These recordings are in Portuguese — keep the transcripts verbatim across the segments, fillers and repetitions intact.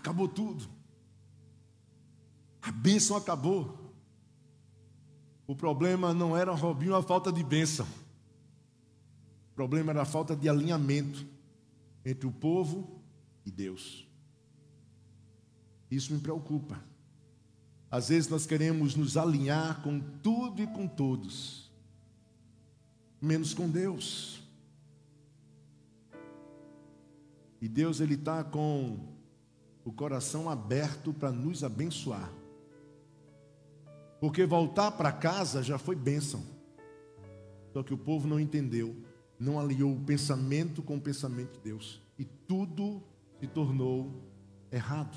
Acabou tudo. A bênção acabou. O problema não era, Robinho, a falta de bênção. O problema era a falta de alinhamento entre o povo e Deus. Isso me preocupa. Às vezes nós queremos nos alinhar com tudo e com todos, menos com Deus. E Deus, Ele está com o coração aberto para nos abençoar. Porque voltar para casa já foi bênção. Só que o povo não entendeu, não alinhou o pensamento com o pensamento de Deus. E tudo se tornou errado.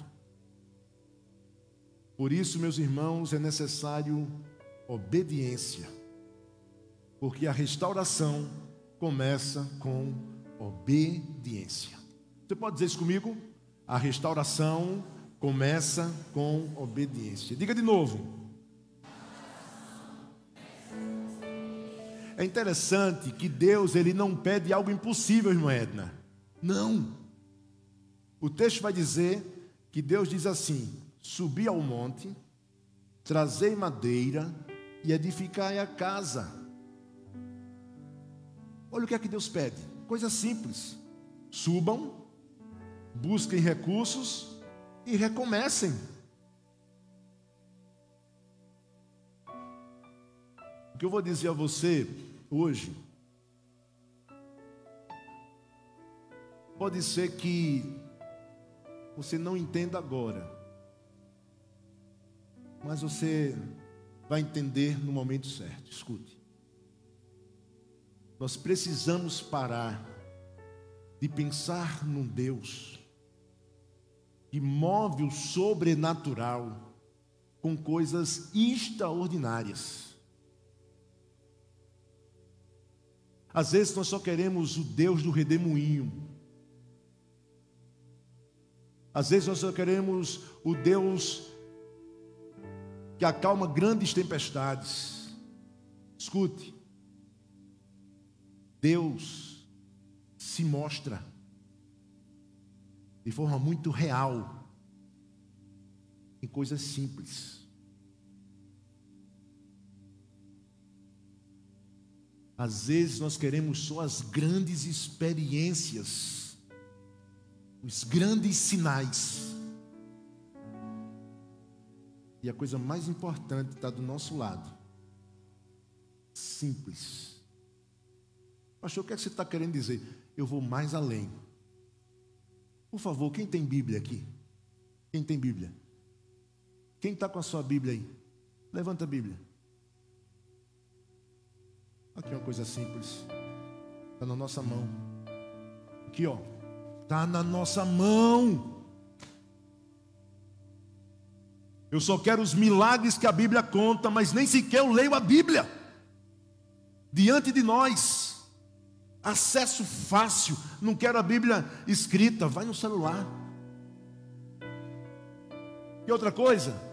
Por isso, meus irmãos, é necessário obediência. Porque a restauração começa com obediência. Você pode dizer isso comigo? A restauração começa com obediência. Diga de novo. É interessante que Deus, Ele não pede algo impossível, irmã Edna. Não. O texto vai dizer que Deus diz assim: subi ao monte, trazei madeira e edificai a casa. Olha o que é que Deus pede. Coisa simples. Subam, busquem recursos e recomecem. O que eu vou dizer a você hoje, pode ser que você não entenda agora, mas você vai entender no momento certo. Escute. Nós precisamos parar de pensar num Deus que move o sobrenatural com coisas extraordinárias. Às vezes nós só queremos o Deus do redemoinho. Às vezes nós só queremos o Deus que acalma grandes tempestades. Escute. Deus se mostra de forma muito real em coisas simples. Às vezes nós queremos só as grandes experiências, os grandes sinais. E a coisa mais importante está do nosso lado. Simples. Pastor, o que é que você está querendo dizer? Eu vou mais além. Por favor, quem tem Bíblia aqui? Quem tem Bíblia? Quem está com a sua Bíblia aí? Levanta a Bíblia. Aqui é uma coisa simples. Está na nossa mão. Aqui, ó. Está na nossa mão. Eu só quero os milagres que a Bíblia conta, mas nem sequer eu leio a Bíblia. Diante de nós. Acesso fácil. Não quero a Bíblia escrita. Vai no celular. E outra coisa.